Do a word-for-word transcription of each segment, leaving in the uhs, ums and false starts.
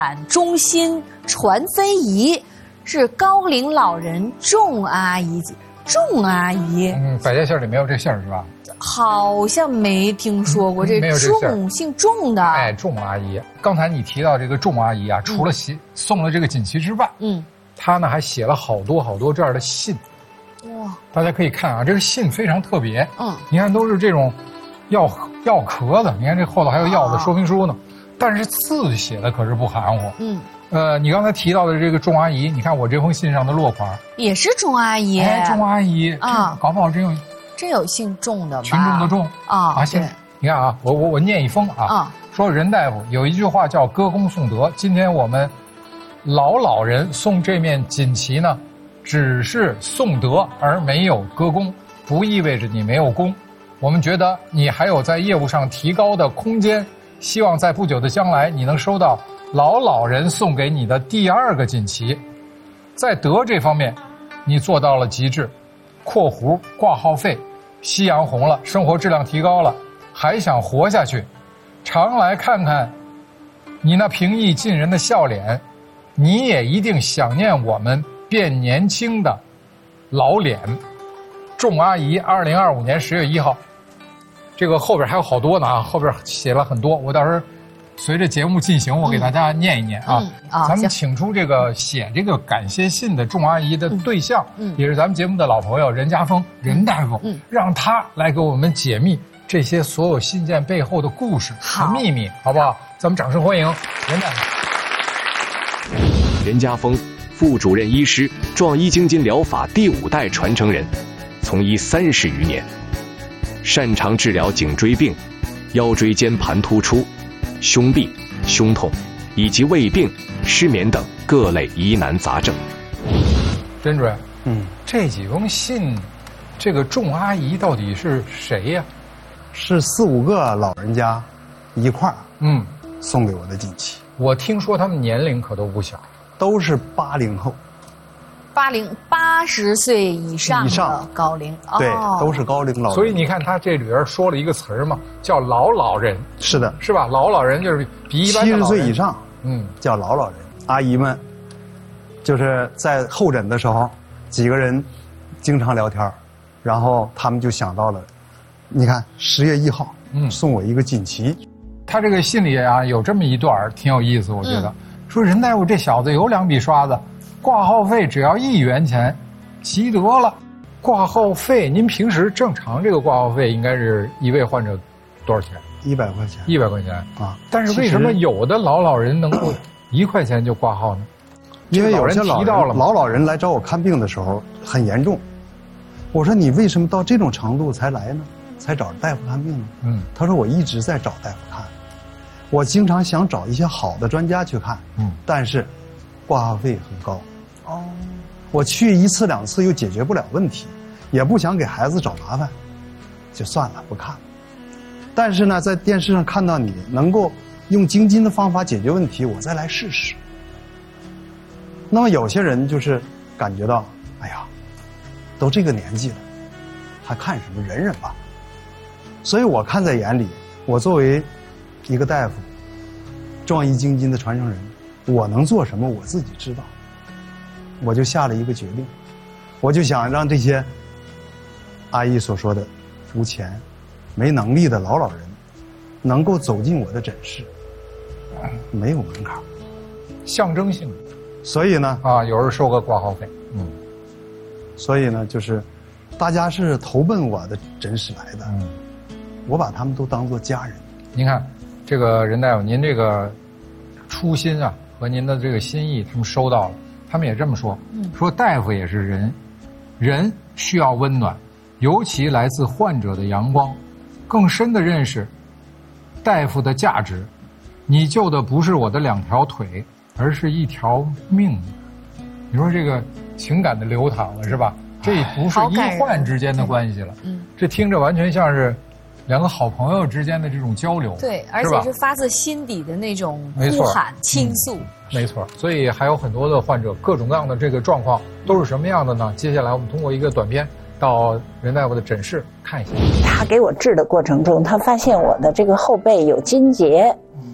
中心传非遗是高龄老人仲阿姨，仲阿姨， 嗯，百家姓里没有这姓是吧？ 好像没听说过、嗯、这仲姓仲的。 哎，仲阿姨，刚才你提到这个仲阿姨啊，除了写、嗯、送了这个锦旗之外，嗯，她呢还写了好多好多这样的信。哇，大家可以看啊，这个信非常特别。嗯，你看都是这种药药壳子，你看这后头还有药的说明书呢。啊，但是字写的可是不含糊。嗯，呃，你刚才提到的这个仲阿姨，你看我这封信上的落款也是仲阿姨。 哎，仲阿姨啊，搞不好真有真有姓仲的吧？ 群众的众啊啊！现你看啊，我我我念一封啊，啊说任大夫有一句话叫歌功颂德。今天我们老老人送这面锦旗呢，只是颂德而没有歌功，不意味着你没有功。我们觉得你还有在业务上提高的空间。希望在不久的将来，你能收到老老人送给你的第二个锦旗。在德这方面，你做到了极致。括弧挂号费，夕阳红了，生活质量提高了，还想活下去，常来看看你那平易近人的笑脸，你也一定想念我们变年轻的老脸。仲阿姨，二零二五年十月一号。这个后边还有好多呢啊，后边写了很多，我到时候随着节目进行，我给大家念一念啊。嗯嗯啊、咱们请出这个写这个感谢信的仲阿姨的对象，嗯、也是咱们节目的老朋友任家峰任大夫，嗯、让他来给我们解密这些所有信件背后的故事和秘密，好不好？咱们掌声欢迎任大夫。 任家峰，副主任医师，壮医精金疗法第五代传承人，从医三十余年。擅长治疗颈椎病、腰椎间盘突出、胸痹、胸痛以及胃病、失眠等各类疑难杂症。 任主任，嗯，这几封信，这个仲阿姨到底是谁呀？ 是四五个老人家一块儿，嗯，送给我的锦旗。 我听说他们年龄可都不小， 都是八零后。 八零八十岁以上的高龄， 对，哦、都是高龄老人。 所以你看，他这里边说了一个词儿嘛，叫老老人。 是的， 是吧？老老人就是比一般的七十岁以上，嗯，叫老老人。阿姨们，就是在候诊的时候，几个人经常聊天，然后他们就想到了，你看十月一号，嗯，送我一个锦旗。 他这个信里啊有这么一段挺有意思，我觉得、嗯、说任大夫这小子有两笔刷子。挂号费只要一元钱，齐得了。挂号费，您平时正常这个挂号费应该是一位患者多少钱？ 一百块钱。 一百块钱啊！但是为什么有的老老人能够一块钱就挂号呢？ 因为有些老人老老人来找我看病的时候很严重，我说你为什么到这种程度才来呢？才找大夫看病呢？嗯，他说我一直在找大夫看，我经常想找一些好的专家去看，嗯，但是挂号费很高。哦，我去一次两次又解决不了问题，也不想给孩子找麻烦，就算了不看。但是呢，在电视上看到你能够用京津的方法解决问题，我再来试试。那么有些人就是感觉到，哎呀，都这个年纪了，还看什么？忍忍吧。所以我看在眼里，我作为一个大夫，壮医京津的传承人，我能做什么我自己知道。我就下了一个决定，我就想让这些阿姨所说的无钱、没能力的老老人，能够走进我的诊室，没有门槛， 象征性的。 所以呢， 啊，有人收个挂号费，嗯， 所以呢，就是大家是投奔我的诊室来的，嗯，我把他们都当作家人。 您看，这个任大夫，您这个初心啊和您的这个心意，他们收到了。他们也这么说，说大夫也是人，人需要温暖，尤其来自患者的阳光，更深的认识大夫的价值。你救的不是我的两条腿，而是一条命。你说这个情感的流淌了是吧？这不是医患之间的关系了，嗯，这听着完全像是两个好朋友之间的这种交流， 对，而且是发自心底的那种呼喊倾诉。 没错，所以还有很多的患者，各种各样的这个状况都是什么样的呢？接下来我们通过一个短片到任大夫的诊室看一下。 他给我治的过程中，他发现我的这个后背有筋结，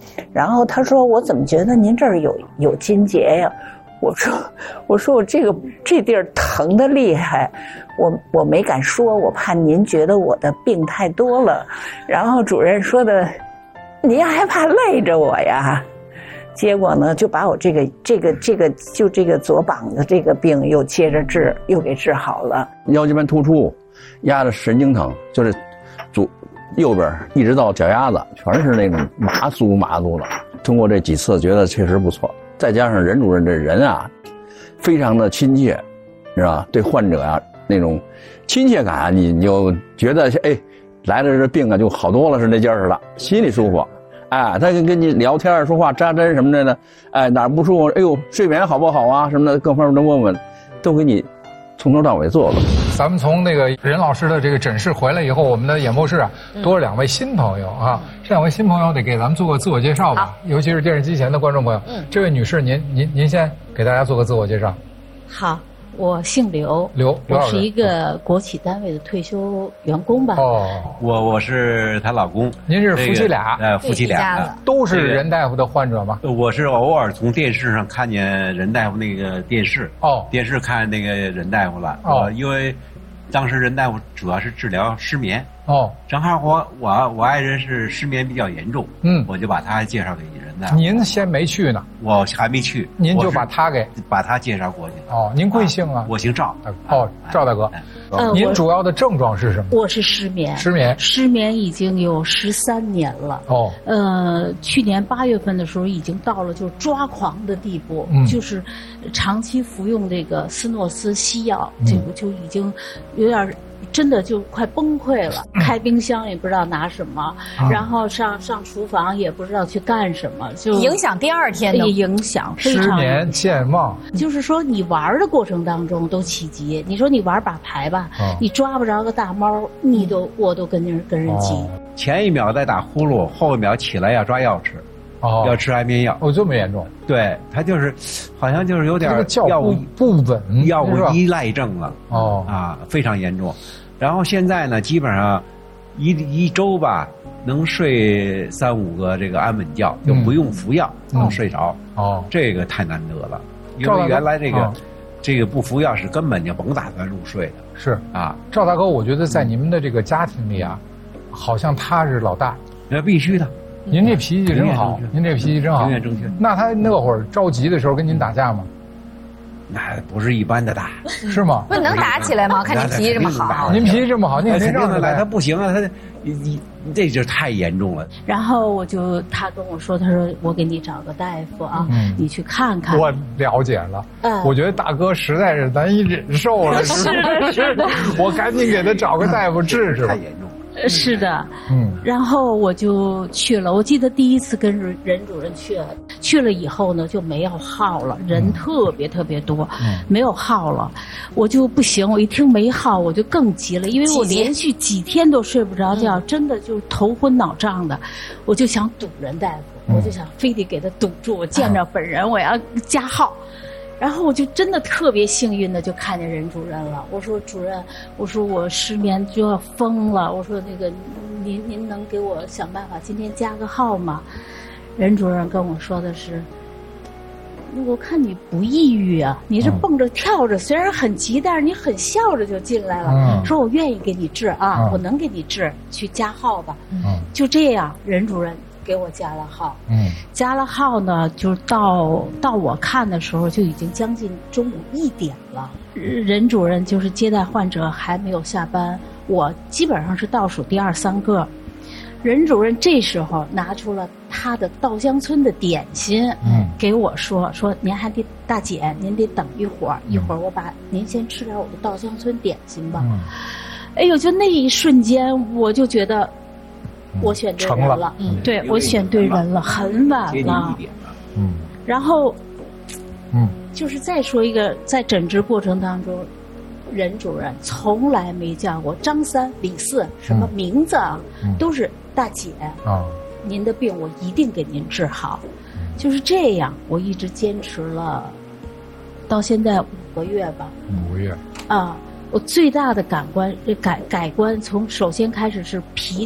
然后他说我怎么觉得您这儿有有筋结呀？我说我说我这个这地儿疼得厉害，我我没敢说，我怕您觉得我的病太多了。然后主任说的，您还怕累着我呀？结果呢，就把我这个这个这个就这个左膀子这个病又接着治，又给治好了。 腰间盘突出，压着神经疼，就是左右边一直到脚丫子，全是那种麻酥麻酥的。通过这几次，觉得确实不错。再加上任主任这人啊，非常的亲切，是吧？对患者啊那种亲切感啊，你你就觉得哎，来了这病啊就好多了，是那劲儿似的，心里舒服。哎，他跟跟你聊天说话扎针什么的呢，哎哪儿不舒服，哎呦睡眠好不好啊什么的，各方面都问问，都给你从头到尾做了。 咱们从那个任老师的这个诊室回来以后，我们的演播室啊多了两位新朋友啊，嗯、这两位新朋友得给咱们做个自我介绍吧，尤其是电视机前的观众朋友。嗯，这位女士，您您您先给大家做个自我介绍。 好。我姓刘， 刘， 我是一个国企单位的退休员工吧。 哦， 我我是她老公。 您是夫妻俩？ 呃，夫妻俩都是任大夫的患者吗？ 我是偶尔从电视上看见任大夫那个电视，哦，电视看那个任大夫了。哦，因为当时任大夫主要是治疗失眠。哦，正好我我我爱人是失眠比较严重，嗯，我就把他介绍给任大夫。 您先没去呢， 我还没去， 您就把他给把他介绍过去。 哦，您贵姓啊？ 我姓赵。 哦，赵大哥，呃，您主要的症状是什么？ 我是失眠， 失眠， 失眠已经有十三年了。哦，呃，去年八月份的时候已经到了就是抓狂的地步，嗯、就是长期服用这个斯诺斯西药，这个就已经有点。真的就快崩溃了，开冰箱也不知道拿什么，嗯、然后上上厨房也不知道去干什么，就影响第二天的影响非常失眠、健忘。 就是说你玩的过程当中都起急，你说你玩把牌吧，哦、你抓不着个大猫，你都我都跟人跟人急。哦、 前一秒在打呼噜，后一秒起来要抓药吃。哦，要吃安眠药。 哦，这么严重？ 对，他就是，好像就是有点药物不稳， 药物依赖症了。哦，啊，非常严重。然后现在呢，基本上一一周吧，能睡三五个这个安稳觉，就不用服药能、嗯、睡着。哦，这个太难得了，因为原来这个、哦、这个不服药是根本就甭打算入睡的。 是啊，赵大哥，我觉得在你们的这个家庭里啊，好像他是老大。 那必须的。 您这脾气真好，您这脾气真好。 永远正确。 那他那会儿着急的时候跟您打架吗？ 那不是一般的打， 是吗？ 不能打起来吗？看你脾气这么好， 您脾气这么好，您肯定让他来，他不行啊，他你你这就太严重了。 然后我就他跟我说，他说我给你找个大夫啊，嗯、你去看看。 我了解了，嗯、我觉得大哥实在是难以忍受了， 是的，是的， 我赶紧给他找个大夫治治吧。 太严重。 是的，嗯，然后我就去了。我记得第一次跟任主任去了，去了以后呢就没有号了，人特别特别多，嗯、没有号了，我就不行。我一听没号，我就更急了，因为我连续几天都睡不着觉，真的就头昏脑胀的，我就想堵任大夫，嗯、我就想非得给他堵住，我见着本人我要加号。然后我就真的特别幸运的就看见任主任了。我说主任，我说我失眠就要疯了。我说那个您您能给我想办法今天加个号吗？任主任跟我说的是，我看你不抑郁啊，你是蹦着跳着，虽然很急，但是你很笑着就进来了。嗯、说我愿意给你治啊，嗯、我能给你治，去加号吧。嗯、就这样，任主任给我加了号，嗯，加了号呢，就到到我看的时候就已经将近中午一点了。任主任就是接待患者还没有下班，我基本上是倒数第二三个。任主任这时候拿出了他的稻香村的点心，嗯，给我说说您还得大姐，您得等一会儿，一会儿我把您先吃点我的稻香村点心吧。嗯、哎呦，就那一瞬间我就觉得。我选对人了，嗯，对，我选对人了，很晚了，嗯，然后，嗯，就是再说一个，在诊治过程当中，任主任从来没叫过张三李四什么名字啊，嗯、都是大姐啊，您的病我一定给您治好，嗯、就是这样，我一直坚持了，到现在五个月吧， 五个月啊，我最大的感官改改观，从首先开始是脾气。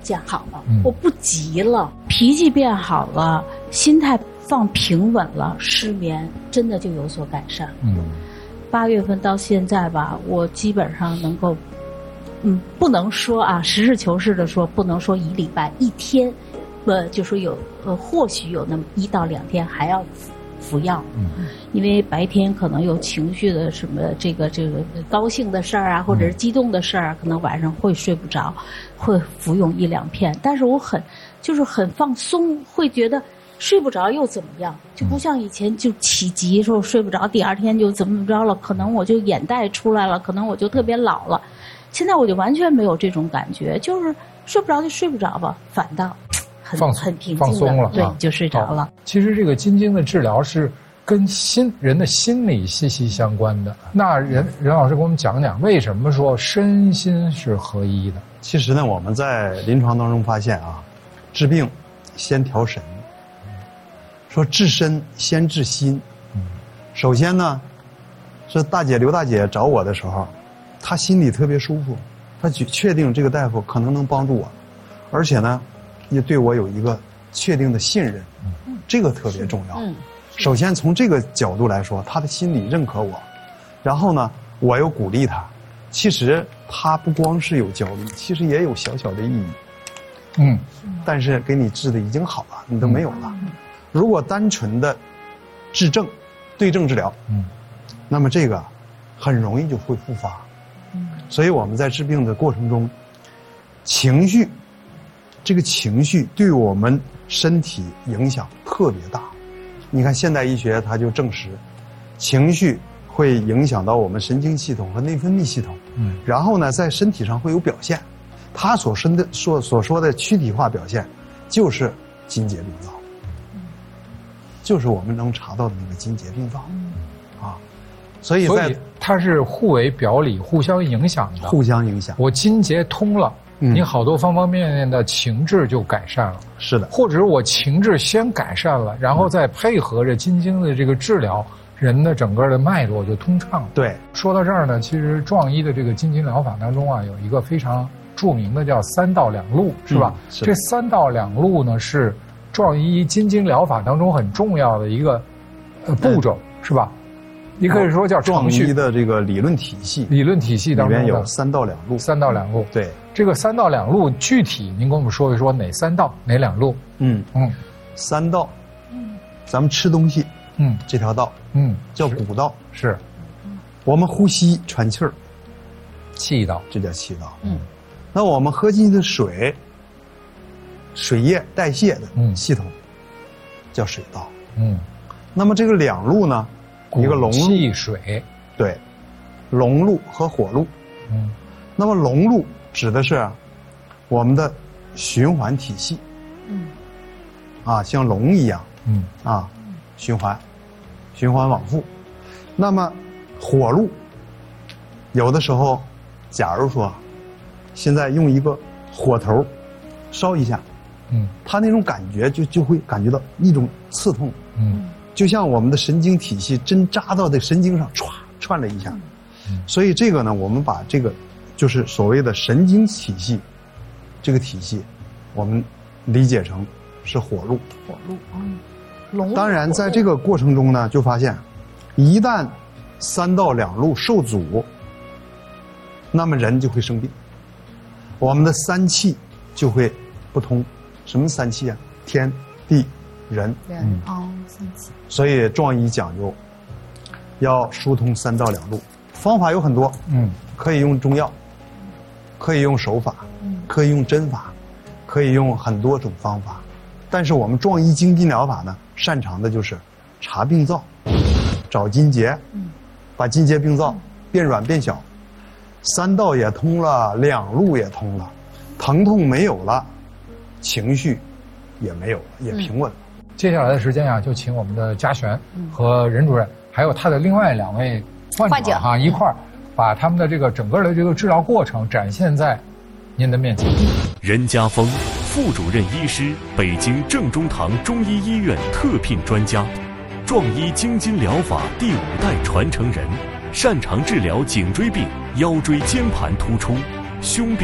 见好了，嗯、我不急了，脾气变好了，心态放平稳了，失眠真的就有所改善。嗯，八月份到现在吧，我基本上能够，嗯，不能说啊，实事求是的说，不能说一礼拜一天，呃，就说有呃，或许有那么一到两天还要服药，嗯，因为白天可能有情绪的什么这个这个高兴的事儿啊，或者是激动的事儿啊，可能晚上会睡不着，会服用一两片。但是我很就是很放松，会觉得睡不着又怎么样？就不像以前就起急说睡不着，第二天就怎么怎么着了，可能我就眼袋出来了，可能我就特别老了。现在我就完全没有这种感觉，就是睡不着就睡不着吧，反倒。 放很平静放松了， 对，就睡着了。 其实这个筋经的治疗是跟心人的心理息息相关的。那任任老师给我们讲讲，为什么说身心是合一的？ 其实呢，我们在临床当中发现啊，治病先调神，说治身先治心。首先呢，是大姐刘大姐找我的时候，她心里特别舒服，她确定这个大夫可能能帮助我，而且呢。也对我有一个确定的信任，嗯、这个特别重要。嗯、首先从这个角度来说，他的心里认可我，然后呢，我又鼓励他。其实他不光是有焦虑，其实也有小小的抑郁。嗯，但是给你治的已经好了，你都没有了。嗯、如果单纯的治症、对症治疗，嗯，那么这个很容易就会复发。嗯，所以我们在治病的过程中，情绪。这个情绪对我们身体影响特别大，你看现代医学它就证实，情绪会影响到我们神经系统和内分泌系统，嗯，然后呢，在身体上会有表现，它所说的所所说的躯体化表现，就是筋结病灶，嗯，就是我们能查到的那个筋结病灶，嗯，啊，所以在所以它是互为表里，互相影响的， 互相影响。我筋结通了。你好多方方面面的情志就改善了， 是的， 或者是我情志先改善了，然后再配合着筋经的这个治疗，人的整个的脉络就通畅了。 对， 说到这儿呢，其实壮医的这个筋经疗法当中啊，有一个非常著名的叫三道两路，是吧？嗯、是这三道两路呢，是壮医筋经疗法当中很重要的一个呃步骤，嗯、是吧？你可以说叫壮医的这个理论体系， 理论体系当中里面有三道两路， 三道两路。 对， 这个三道两路具体您跟我们说一说哪三道哪两路？ 嗯嗯，三道，嗯，咱们吃东西，嗯，这条道，嗯，叫骨道， 是， 我们呼吸喘气儿， 气道， 这叫气道。嗯，那我们喝进去的水，水液代谢的系统，叫水道。嗯，那么这个两路呢？一个龙路气水， 对，龙路和火路。嗯，那么龙路指的是我们的循环体系。嗯，啊，像龙一样。嗯，啊，循环，循环往复。那么火路，有的时候，假如说，现在用一个火头烧一下，嗯，它那种感觉就就会感觉到一种刺痛。嗯。就像我们的神经体系针扎到的神经上，歘串了一下，嗯、所以这个呢，我们把这个就是所谓的神经体系，这个体系，我们理解成是火路。 火路，嗯，龙。 当然，在这个过程中呢，就发现，一旦三道两路受阻，那么人就会生病，我们的三气就会不通。什么三气啊？天地。人， 嗯，哦，三气。 所以壮医讲究要疏通三道两路，方法有很多，嗯，可以用中药，可以用手法，嗯，可以用针法，可以用很多种方法。但是我们壮医经筋疗法呢，擅长的就是查病灶，找筋结，嗯，把筋结病灶变软变小，三道也通了，两路也通了，疼痛没有了，情绪也没有了，也平稳了。嗯， 接下来的时间啊，就请我们的嘉璇和任主任，还有他的另外两位患者哈，一块儿把他们的这个整个的这个治疗过程展现在您的面前。 任家峰，副主任医师，北京正中堂中医医院特聘专家，壮医经筋疗法第五代传承人，擅长治疗颈椎病、腰椎间盘突出、胸壁、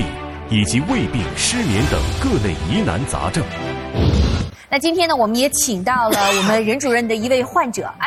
以及胃病、失眠等各类疑难杂症。 那今天呢，我们也请到了我们任主任的一位患者。